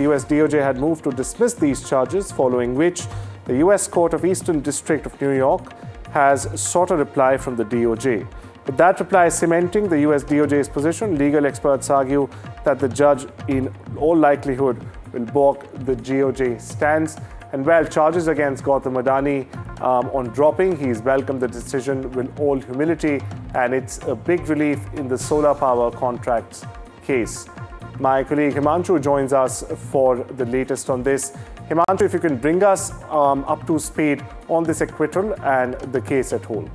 US DOJ had moved to dismiss these charges, following which the US Court of Eastern District of New York has sought a reply from the DOJ. With that reply cementing the US DOJ's position, legal experts argue that the judge in all likelihood will balk the DOJ stance. And while charges against Gautam Adani on dropping, he's welcomed the decision with all humility, and it's a big relief in the solar power contracts case. My colleague Himanshu joins us for the latest on this. Himanshu, if you can bring us up to speed on this acquittal and the case at whole.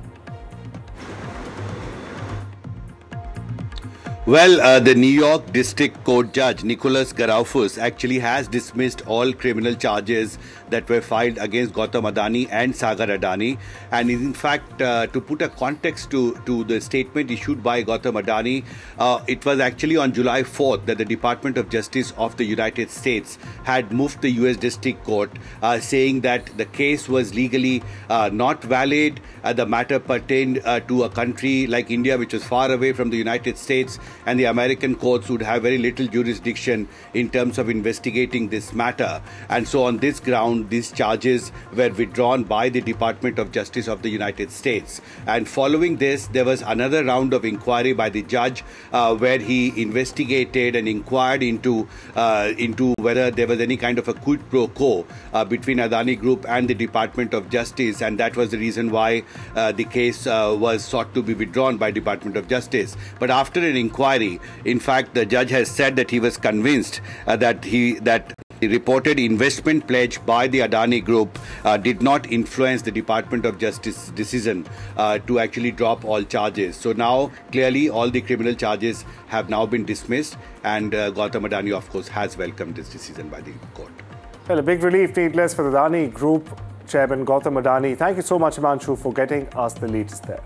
Well, the New York District Court Judge Nicholas Garaufus actually has dismissed all criminal charges that were filed against Gautam Adani and Sagar Adani. And in fact, to put a context to the statement issued by Gautam Adani, it was actually on July 4th that the Department of Justice of the United States had moved the US District Court, saying that the case was legally not valid. The matter pertained to a country like India, which was far away from the United States, and the American courts would have very little jurisdiction in terms of investigating this matter. And so on this ground, these charges were withdrawn by the Department of Justice of the United States. And following this, there was another round of inquiry by the judge where he investigated and inquired into whether there was any kind of a quid pro quo between Adani Group and the Department of Justice. And that was the reason why the case was sought to be withdrawn by Department of Justice. But after an inquiry, in fact, the judge has said that he was convinced that the reported investment pledge by the Adani Group did not influence the Department of Justice decision to actually drop all charges. So now, clearly, all the criminal charges have now been dismissed, and Gautam Adani, of course, has welcomed this decision by the court. Well, a big relief, needless, for the Adani Group Chairman Gautam Adani. Thank you so much, Himanshu, for getting us the latest there.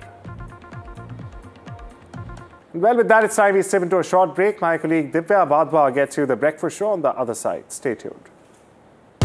Well, with that, it's time we step into a short break. My colleague Divya Vadwa gets you the breakfast show on the other side. Stay tuned.